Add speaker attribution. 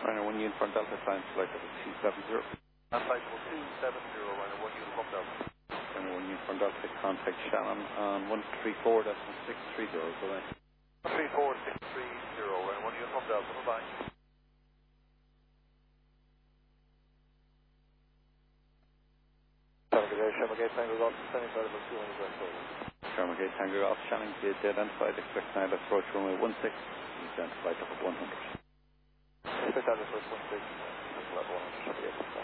Speaker 1: China 1 Uniform Delta, climb flight level 270.
Speaker 2: And flight level 270, Ryanair 1 Uniform Delta.
Speaker 1: China 1 Uniform Delta, contact Shannon on 134.630, bye-bye.
Speaker 2: 134.630, Ryanair 1 Uniform Delta, bye-bye. Shamagate Tango Golf, descending flight level 200 West Road.
Speaker 1: Shamagate Tango Golf, Shannon, gate identified, expect now, let's approach runway 16, descend flight level 100.
Speaker 2: Expect now, let's approach 16, level 100, Shamagate.